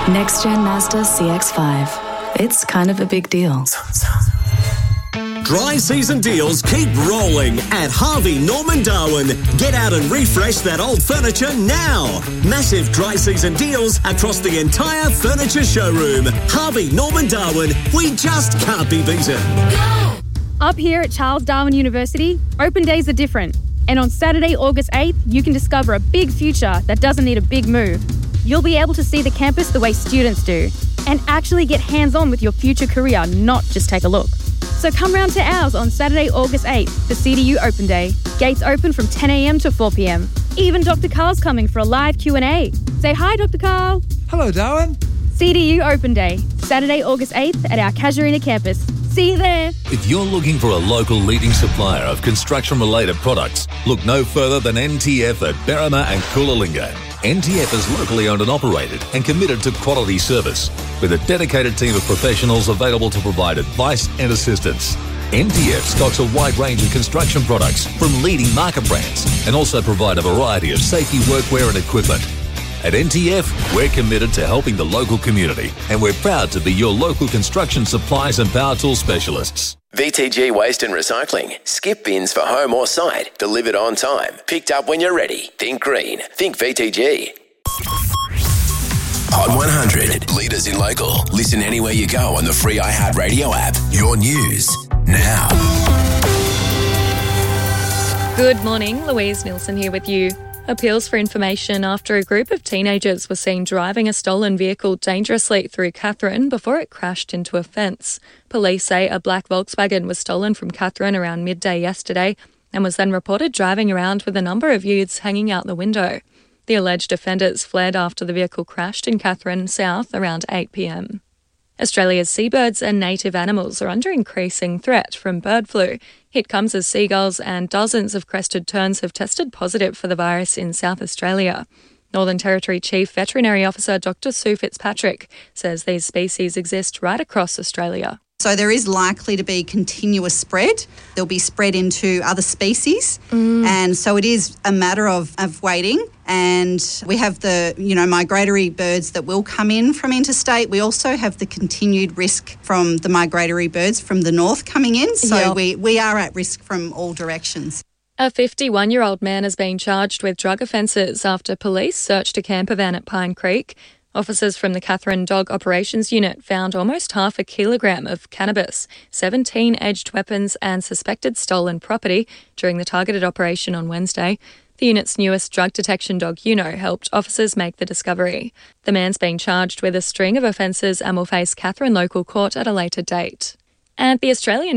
Next Gen Mazda CX-5. It's kind of a big deal. Dry season deals keep rolling at Harvey Norman Darwin. Get out and refresh that old furniture now. Massive dry season deals across the entire furniture showroom. Harvey Norman Darwin, we just can't be beaten. Go! Up here at Charles Darwin University, open days are different. And on Saturday, August 8th, you can discover a big future that doesn't need a big move. You'll be able to see the campus the way students do and actually get hands-on with your future career, not just take a look. So come round to ours on Saturday, August 8th, the CDU Open Day. Gates open from 10 a.m. to 4 p.m. Even Dr. Carl's coming for a live Q&A. Say hi, Dr. Carl. Hello, Darwin. CDU Open Day, Saturday, August 8th at our Casuarina campus. See you there. If you're looking for a local leading supplier of construction-related products, look no further than NTF at Berrima and Coolangatta. NTF is locally owned and operated and committed to quality service, with a dedicated team of professionals available to provide advice and assistance. NTF stocks a wide range of construction products from leading market brands and also provide a variety of safety workwear and equipment. At NTF, we're committed to helping the local community, and we're proud to be your local construction supplies and power tool specialists. VTG Waste and Recycling. Skip bins for home or site. Delivered on time. Picked up when you're ready. Think green. Think VTG. Hot 100. Leaders in local. Listen anywhere you go on the free iHeartRadio app. Your news now. Good morning. Louise Nilsson here with you. Appeals for information after a group of teenagers were seen driving a stolen vehicle dangerously through Katherine before it crashed into a fence. Police say a black Volkswagen was stolen from Katherine around midday yesterday and was then reported driving around with a number of youths hanging out the window. The alleged offenders fled after the vehicle crashed in Katherine South around 8 p.m. Australia's seabirds and native animals are under increasing threat from bird flu. It comes as seagulls and dozens of crested terns have tested positive for the virus in South Australia. Northern Territory Chief Veterinary Officer Dr. Sue Fitzpatrick says these species exist right across Australia. So there is likely to be continuous spread. There'll be spread into other species. And so it is a matter of waiting. And we have the, migratory birds that will come in from interstate. We also have the continued risk from the migratory birds from the north coming in. So we are at risk from all directions. A 51-year-old man has been charged with drug offences after police searched a camper van at Pine Creek. Officers from the Katherine Dog Operations Unit found almost 0.5 kilogram of cannabis, 17 edged weapons and suspected stolen property during the targeted operation on Wednesday. The unit's newest drug detection dog, Uno, helped officers make the discovery. The man's been charged with a string of offences and will face Katherine Local Court at a later date. And the Australian